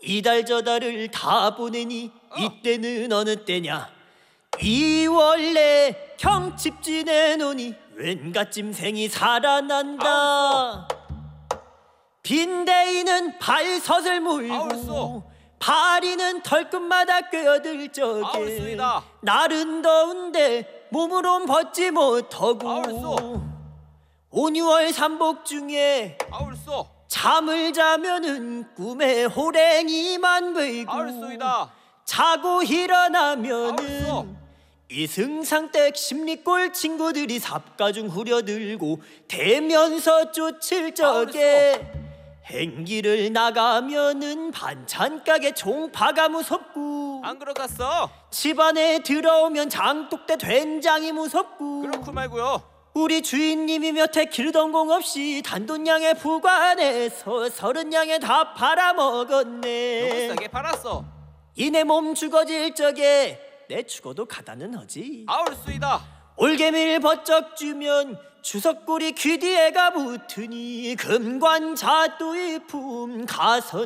이달 저달을 다 보내니 이때는 어느 때냐. 2월에 경칩 지내노니 왠가 찜생이 살아난다. 빈대이는 발섯을 물고 파리는 털끝마다 꿰어들 적에 날은 더운데 몸으론 벗지 못하고 5, 6월 삼복 중에 잠을 자면은 꿈에 호랭이만 보이고 자고 일어나면은 이승상댁 심리골 친구들이 삽가중 후려들고 대면서 쫓을 적에 행기를 나가면은 반찬가게 종파가 무섭고 안 그러갔어? 집안에 들어오면 장독대 된장이 무섭고 그렇고 말고요. 우리 주인님이 몇 해 기르던 공 없이 단돈양에 부관해서 30양에 다 팔아먹었네. 너무 싸게 팔았어. 이내 몸 죽어질 적에 내 죽어도 가다는 하지. 아울수이다. 올개미를 버쩍 주면 주석구리 귀 뒤에가 붙으니 금관자또의 품 가서